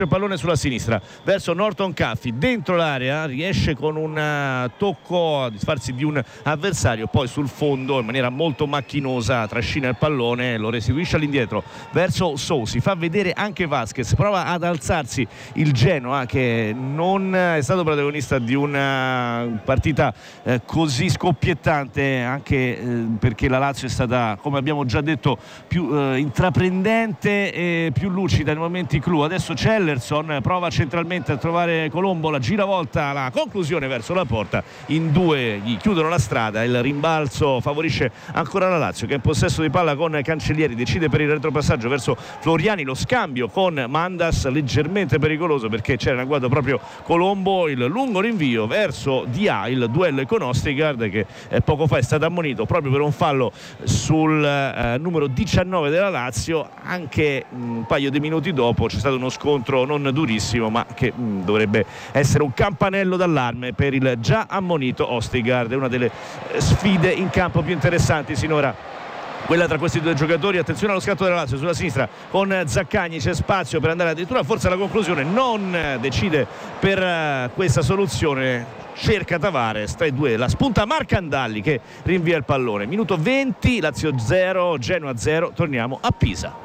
il pallone sulla sinistra verso Norton Caffi, dentro l'area riesce con un tocco a disfarsi di un avversario, poi sul fondo in maniera molto macchinosa trascina il pallone, lo restituisce all'indietro verso Sousi, fa vedere anche Vasquez, prova ad alzarsi il Genoa che non è stato protagonista di una partita così scoppiettante, anche perché la Lazio è stata, come abbiamo già detto, più intraprendente e più lucida nei momenti clou. Adesso c'è prova centralmente a trovare Colombo, la giravolta, la conclusione verso la porta, in due gli chiudono la strada, il rimbalzo favorisce ancora la Lazio che è in possesso di palla con Cancellieri, decide per il retropassaggio verso Floriani, lo scambio con Mandas leggermente pericoloso perché c'era in agguato proprio Colombo, il lungo rinvio verso Dia, il duello con Ostigard che poco fa è stato ammonito proprio per un fallo sul numero 19 della Lazio. Anche un paio di minuti dopo c'è stato uno scontro non durissimo ma che dovrebbe essere un campanello d'allarme per il già ammonito Ostigard. È una delle sfide in campo più interessanti sinora, quella tra questi due giocatori. Attenzione allo scatto della Lazio sulla sinistra con Zaccagni, c'è spazio per andare addirittura forse alla conclusione, non decide per questa soluzione, cerca Tavares, tra i due la spunta Marcandalli che rinvia il pallone. Minuto 20, Lazio 0 Genoa 0, torniamo a Pisa.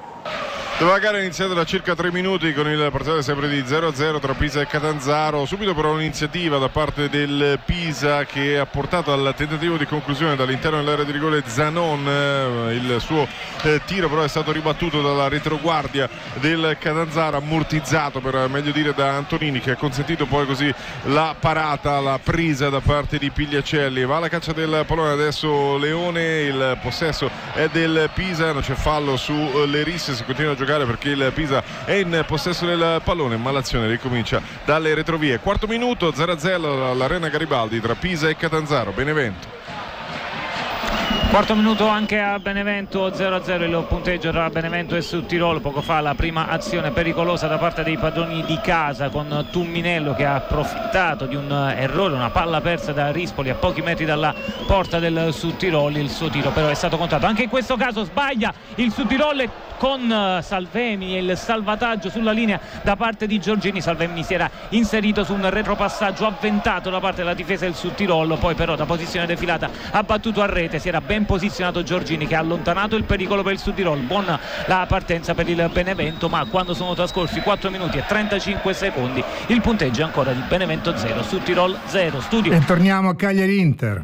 La gara è iniziata da circa 3 minuti con il parziale sempre di 0-0 tra Pisa e Catanzaro. Subito però un'iniziativa da parte del Pisa che ha portato al tentativo di conclusione dall'interno dell'area di rigore Zanon. Il suo tiro però è stato ribattuto dalla retroguardia del Catanzaro, ammortizzato per meglio dire da Antonini, che ha consentito poi così la parata, la presa da parte di Pigliacelli. Va alla caccia del pallone adesso Leone, il possesso è del Pisa, non c'è fallo su Leris, si continua a giocare perché il Pisa è in possesso del pallone, ma l'azione ricomincia dalle retrovie. Quarto minuto, 0-0 all'Arena Garibaldi tra Pisa e Catanzaro. Benevento. Quarto minuto anche a Benevento, 0-0 il punteggio tra Benevento e Südtirol. Poco fa la prima azione pericolosa da parte dei padroni di casa con Tumminello che ha approfittato di un errore, una palla persa da Rispoli a pochi metri dalla porta del Südtirol. Il suo tiro però è stato contato, anche in questo caso sbaglia il Südtirol con Salvemini e il salvataggio sulla linea da parte di Giorgini. Salvemini si era inserito su un retropassaggio avventato da parte della difesa del Südtirol, poi però da posizione defilata ha battuto a rete, si era ben posizionato Giorgini che ha allontanato il pericolo per il Südtirol. Buona la partenza per il Benevento, ma quando sono trascorsi 4 minuti e 35 secondi il punteggio è ancora di Benevento 0 Südtirol 0. Studio. E torniamo a Cagliari-Inter.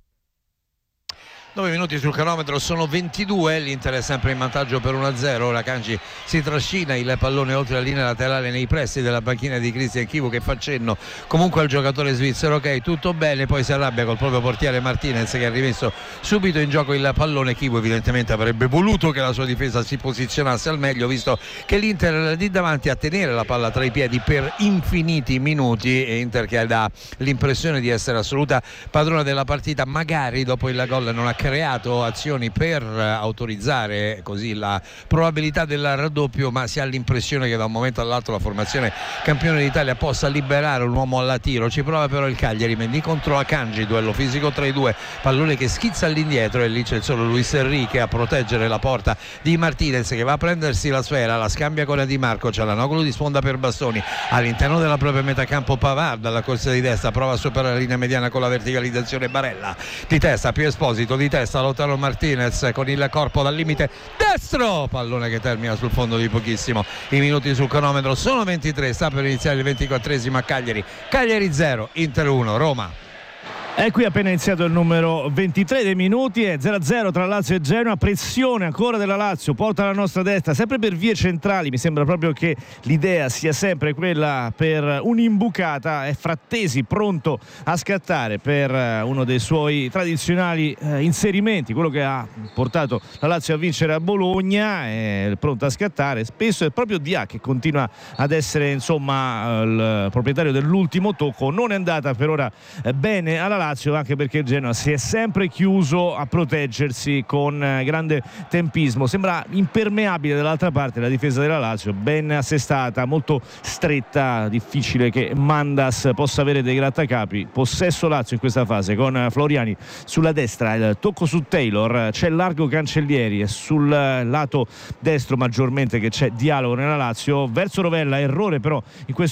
9 minuti sul cronometro, sono 22, l'Inter è sempre in vantaggio per 1-0. La Cangi si trascina il pallone oltre la linea laterale nei pressi della panchina di Christian Chivu che fa cenno comunque al giocatore svizzero, ok, tutto bene, poi si arrabbia col proprio portiere Martinez che ha rimesso subito in gioco il pallone. Chivu evidentemente avrebbe voluto che la sua difesa si posizionasse al meglio, visto che l'Inter era lì davanti a tenere la palla tra i piedi per infiniti minuti, e Inter che dà l'impressione di essere assoluta padrona della partita. Magari dopo il gol non ha creato azioni per autorizzare così la probabilità del raddoppio, ma si ha l'impressione che da un momento all'altro la formazione campione d'Italia possa liberare un uomo alla tiro. Ci prova però il Cagliari, Mendy contro Akanji, duello fisico tra i due, pallone che schizza all'indietro e lì c'è il solo Luis Enrique a proteggere la porta di Martinez che va a prendersi la sfera, la scambia con Di Marco, c'è Lanoglu di sponda per Bastoni all'interno della propria metacampo. Pavard dalla corsa di destra prova a superare la linea mediana con la verticalizzazione, Barella di testa, più Esposito di testa, Lautaro Martinez con il corpo dal limite destro, pallone che termina sul fondo di pochissimo. I minuti sul cronometro sono 23, sta per iniziare il 24esimo a Cagliari 0 Inter 1 Roma. È qui appena iniziato il numero 23 dei minuti, è 0-0 tra Lazio e Genoa, pressione ancora della Lazio, porta alla nostra destra sempre per vie centrali. Mi sembra proprio che l'idea sia sempre quella per un'imbucata. È Frattesi pronto a scattare per uno dei suoi tradizionali inserimenti, quello che ha portato la Lazio a vincere a Bologna. È pronto a scattare, spesso è proprio Dia che continua ad essere insomma il proprietario dell'ultimo tocco. Non è andata per ora bene alla Lazio, Lazio, anche perché il Genoa si è sempre chiuso a proteggersi con grande tempismo. Sembra impermeabile dall'altra parte la difesa della Lazio, ben assestata, molto stretta, difficile che Mandas possa avere dei grattacapi. Possesso Lazio in questa fase con Floriani sulla destra, il tocco su Taylor, c'è largo Cancellieri e sul lato destro maggiormente che c'è dialogo nella Lazio verso Rovella, errore però in questo